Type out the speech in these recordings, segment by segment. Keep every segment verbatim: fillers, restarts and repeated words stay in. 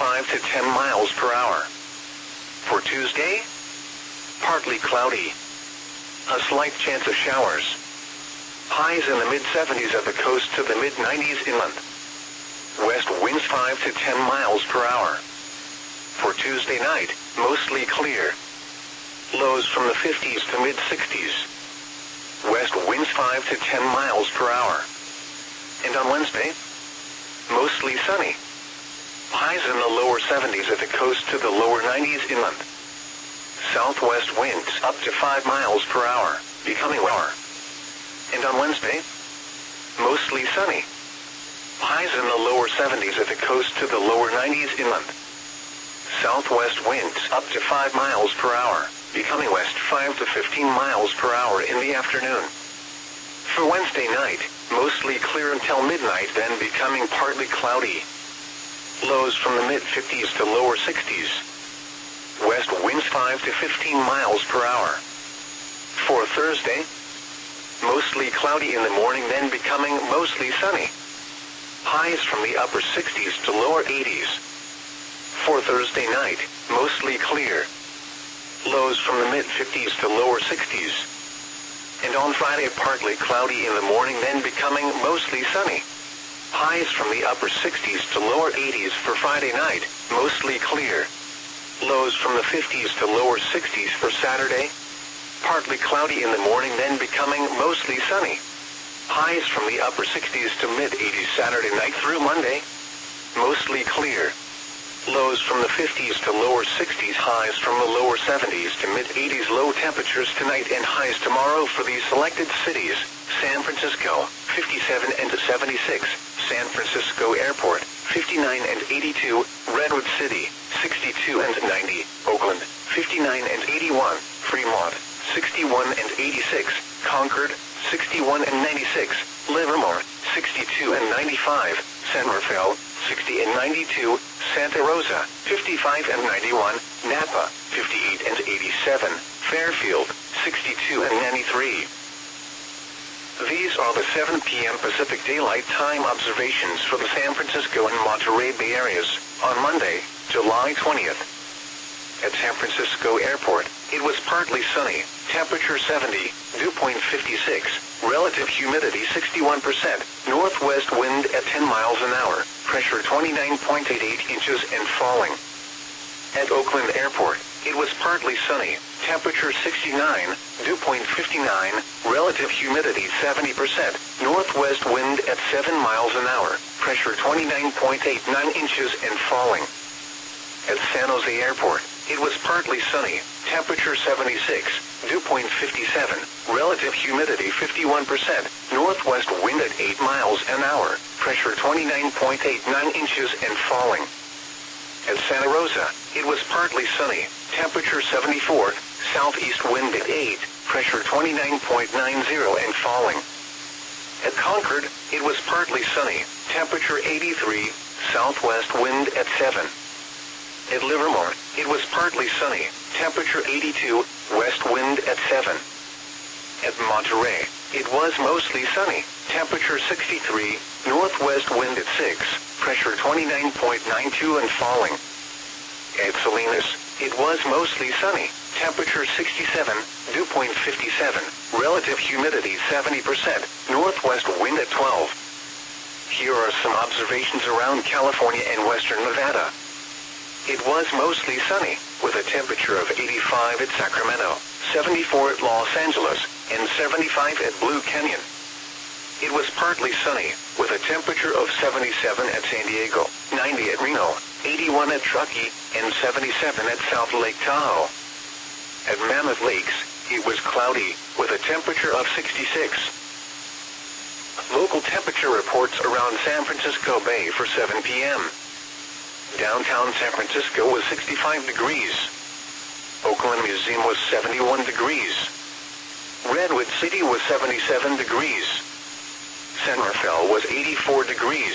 five to ten miles per hour. For Tuesday, partly cloudy. A slight chance of showers. Highs in the mid seventies at the coast to the mid nineties inland. West winds five to ten miles per hour. For Tuesday night, mostly clear. Lows from the fifties to mid sixties. West winds five to ten miles per hour. And on Wednesday, mostly sunny. Highs in the lower seventies at the coast to the lower nineties inland. Southwest winds up to five miles per hour, becoming lower. And on Wednesday, mostly sunny. Highs in the lower seventies at the coast to the lower nineties inland. Southwest winds up to five miles per hour, becoming west five to fifteen miles per hour in the afternoon. For Wednesday night, mostly clear until midnight, then becoming partly cloudy. Lows from the mid fifties to lower sixties. West winds five to fifteen miles per hour. For Thursday, mostly cloudy in the morning, then becoming mostly sunny. Highs from the upper sixties to lower eighties. For Thursday night, mostly clear. Lows from the mid fifties to lower sixties. And on Friday, partly cloudy in the morning, then becoming mostly sunny. Highs from the upper sixties to lower eighties for Friday night, mostly clear. Lows from the fifties to lower sixties for Saturday. Partly cloudy in the morning, then becoming mostly sunny. Highs from the upper sixties to mid eighties Saturday night through Monday. Mostly clear. Lows from the fifties to lower sixties, highs from the lower seventies to mid eighties. Low temperatures tonight and highs tomorrow for these selected cities: San Francisco, fifty-seven and seventy-six, San Francisco Airport, fifty-nine and eighty-two, Redwood City, sixty-two and ninety, Oakland, fifty-nine and eighty-one, Fremont, sixty-one and eighty-six, Concord, sixty-one and ninety-six, Livermore, sixty-two and ninety-five, San Rafael, sixty and ninety-two, Santa Rosa, fifty-five and ninety-one, Napa, fifty-eight and eighty-seven, Fairfield, sixty-two and ninety-three. These are the seven p m Pacific Daylight Time observations for the San Francisco and Monterey Bay areas on Monday, July twentieth. At San Francisco Airport, it was partly sunny, temperature seventy, dew point fifty-six, relative humidity sixty-one percent, northwest wind at ten miles an hour, pressure twenty-nine point eight eight inches and falling. At Oakland Airport, it was partly sunny, temperature sixty-nine, dew point fifty-nine, relative humidity seventy percent, northwest wind at seven miles an hour, pressure twenty-nine point eight nine inches and falling. At San Jose Airport, it was partly sunny, temperature seventy-six, dew point fifty-seven, relative humidity fifty-one percent, northwest wind at eight miles an hour, pressure twenty-nine point eight nine inches and falling. At Santa Rosa, it was partly sunny, temperature seventy-four, southeast wind at eight, pressure twenty-nine point nine zero and falling. At Concord, it was partly sunny, temperature eighty-three, southwest wind at seven. At Livermore, it was partly sunny, temperature eighty-two, west wind at seven. At Monterey, it was mostly sunny, temperature sixty-three, northwest wind at six, pressure twenty-nine point nine two and falling. At Salinas, it was mostly sunny, temperature sixty-seven, dew point fifty-seven, relative humidity seventy percent, northwest wind at twelve. Here are some observations around California and western Nevada. It was mostly sunny, with a temperature of eighty-five at Sacramento, seventy-four at Los Angeles, and seventy-five at Blue Canyon. It was partly sunny, with a temperature of seventy-seven at San Diego, ninety at Reno, eighty-one at Truckee, and seventy-seven at South Lake Tahoe. At Mammoth Lakes, it was cloudy, with a temperature of sixty-six. Local temperature reports around San Francisco Bay for seven p m Downtown San Francisco was sixty-five degrees. Oakland Museum was seventy-one degrees. Redwood City was seventy-seven degrees. San Rafael was eighty-four degrees.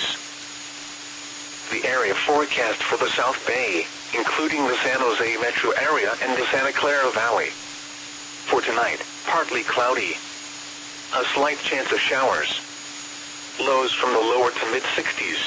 The area forecast for the South Bay, including the San Jose metro area and the Santa Clara Valley. For tonight, partly cloudy. A slight chance of showers. Lows from the lower to mid sixties.